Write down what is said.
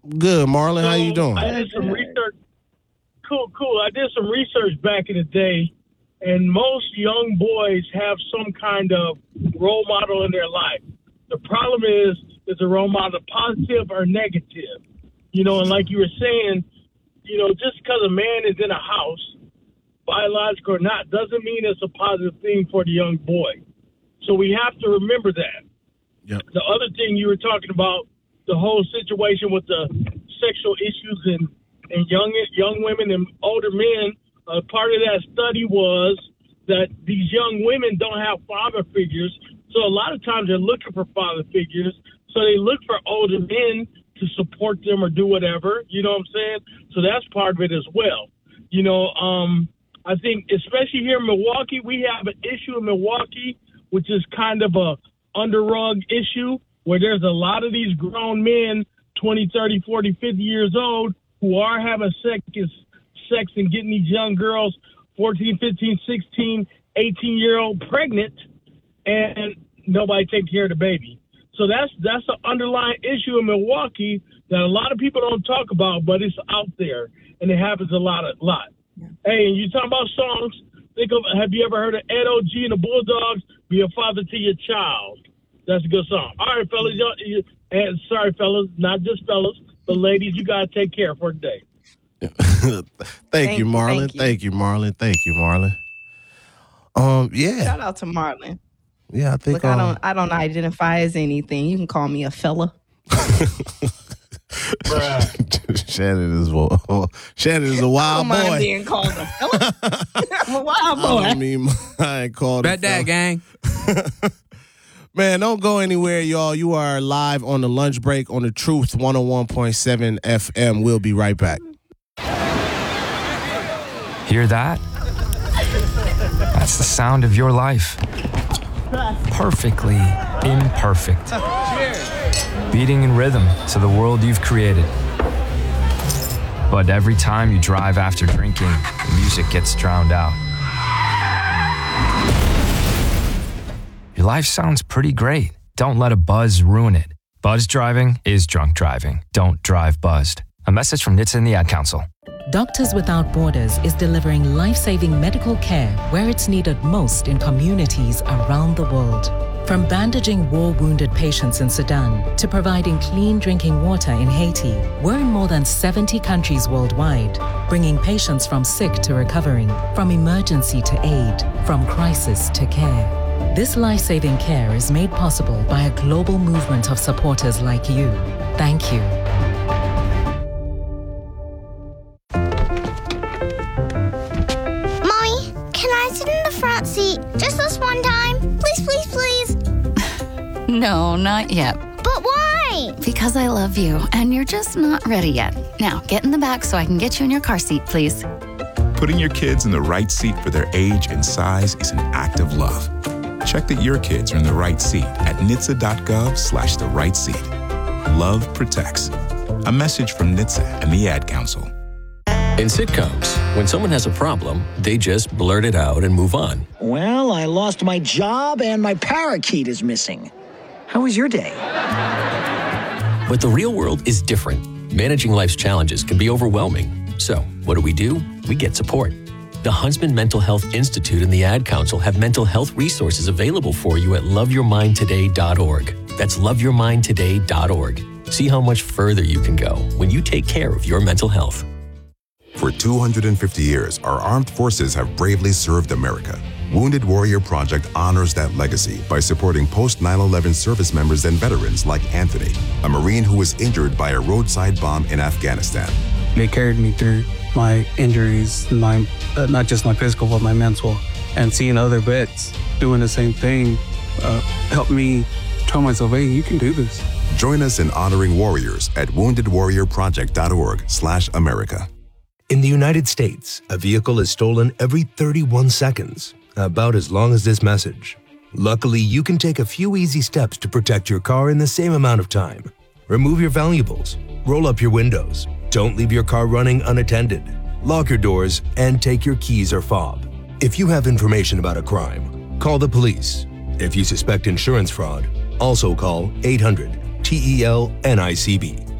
Good, Marlon. How you doing? I did some research. Cool. I did some research back in the day, and most young boys have some kind of role model in their life. The problem is the role model positive or negative? And like you were saying, just because a man is in a house, biological or not, doesn't mean it's a positive thing for the young boy. So we have to remember that. Yep. The other thing you were talking about, the whole situation with the sexual issues and young women and older men, part of that study was that these young women don't have father figures. So a lot of times they're looking for father figures. So they look for older men to support them or do whatever. You know what I'm saying? So that's part of it as well. I think especially here in Milwaukee, we have an issue in Milwaukee, which is kind of a under rug issue where there's a lot of these grown men, 20, 30, 40, 50 years old, who are having sex and getting these young girls, 14, 15, 16, 18-year-old pregnant, and nobody takes care of the baby. So that's an underlying issue in Milwaukee that a lot of people don't talk about, but it's out there, and it happens a lot. Yeah. Hey, and you talking about songs, have you ever heard of Ed O.G. and the Bulldogs, Be a Father to Your Child? That's a good song. All right, fellas, and sorry, fellas, not just fellas, but ladies, you got to take care for today. Thank you, Marlon. Thank you, Marlon. Yeah. Shout out to Marlon. Yeah, I think. Look, I don't identify as anything. You can call me a fella. Shannon is a wild boy. I don't mind being called a fella. I'm a wild boy. I ain't called Bet that, gang. Man, don't go anywhere, y'all. You are live on the lunch break on the Truth 101.7 FM. We'll be right back. Hear that? That's the sound of your life. Perfectly imperfect. Beating in rhythm to the world you've created. But every time you drive after drinking, the music gets drowned out. Your life sounds pretty great. Don't let a buzz ruin it. Buzz driving is drunk driving. Don't drive buzzed. A message from NHTSA and the Ad Council. Doctors Without Borders is delivering life-saving medical care where it's needed most in communities around the world. From bandaging war-wounded patients in Sudan to providing clean drinking water in Haiti, we're in more than 70 countries worldwide, bringing patients from sick to recovering, from emergency to aid, from crisis to care. This life-saving care is made possible by a global movement of supporters like you. Thank you. Front seat, just this one time. Please. No, not yet. But why? Because I love you, and you're just not ready yet. Now, get in the back so I can get you in your car seat, please. Putting your kids in the right seat for their age and size is an act of love. Check that your kids are in the right seat at NHTSA.gov/the right seat. Love protects. A message from NHTSA and the Ad Council. In sitcoms, when someone has a problem, they just blurt it out and move on. Well, I lost my job and my parakeet is missing. How was your day? But the real world is different. Managing life's challenges can be overwhelming. So, what do? We get support. The Huntsman Mental Health Institute and the Ad Council have mental health resources available for you at loveyourmindtoday.org. That's loveyourmindtoday.org. See how much further you can go when you take care of your mental health. For 250 years, our armed forces have bravely served America. Wounded Warrior Project honors that legacy by supporting post-9/11 service members and veterans like Anthony, a Marine who was injured by a roadside bomb in Afghanistan. They carried me through my injuries, not just my physical, but my mental. And seeing other vets doing the same thing helped me tell myself, hey, you can do this. Join us in honoring warriors at woundedwarriorproject.org/America. In the United States, a vehicle is stolen every 31 seconds, about as long as this message. Luckily, you can take a few easy steps to protect your car in the same amount of time. Remove your valuables, roll up your windows, don't leave your car running unattended, lock your doors, and take your keys or fob. If you have information about a crime, call the police. If you suspect insurance fraud, also call 800-TEL-NICB.